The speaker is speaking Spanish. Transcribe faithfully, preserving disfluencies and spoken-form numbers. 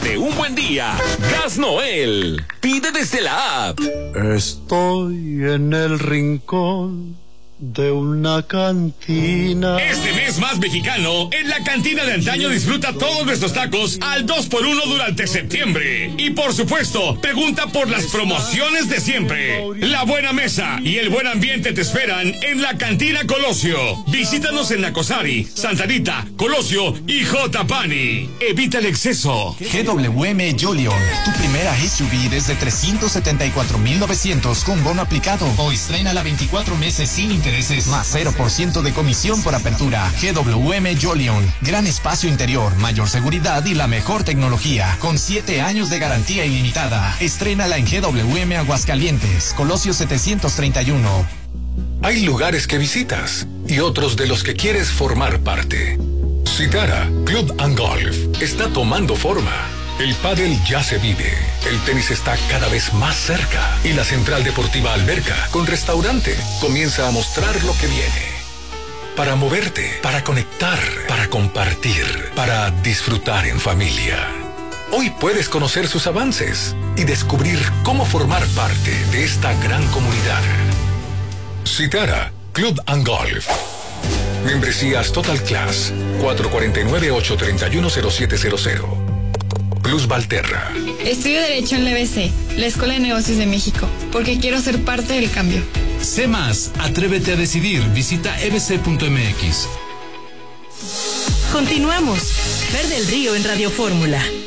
de un buen día. Gas Noel. Pide desde la app. Estoy en el rincón de una cantina. Este mes más mexicano, en la cantina de antaño disfruta todos nuestros tacos al dos por uno durante septiembre. Y por supuesto, pregunta por las promociones de siempre. La buena mesa y el buen ambiente te esperan en la cantina Colosio. Visítanos en Nacosari, Santa Rita, Colosio y Jotapani. Evita el exceso. G W M Jolion, tu primera S U V desde trescientos setenta y cuatro mil novecientos con bono aplicado. O estrena la veinticuatro meses sin intereses más cero por ciento de comisión por apertura. G W M Jolion, gran espacio interior, mayor seguridad y la mejor tecnología, con siete años de garantía ilimitada. Estrénala en G W M Aguascalientes, Colosio setecientos treinta y uno. Hay lugares que visitas y otros de los que quieres formar parte. Citara Club and Golf está tomando forma. El pádel ya se vive, el tenis está cada vez más cerca y la Central Deportiva Alberca, con restaurante, comienza a mostrar lo que viene. Para moverte, para conectar, para compartir, para disfrutar en familia. Hoy puedes conocer sus avances y descubrir cómo formar parte de esta gran comunidad. Citara Club and Golf. Membresías Total Class cuatro cuatro nueve, ocho tres uno, cero siete cero cero. Plus Valterra. Estudio Derecho en la E B C, la Escuela de Negocios de México, porque quiero ser parte del cambio. Sé más, atrévete a decidir. Visita e b c punto m x. Continuamos. Ver del Río en Radio Fórmula.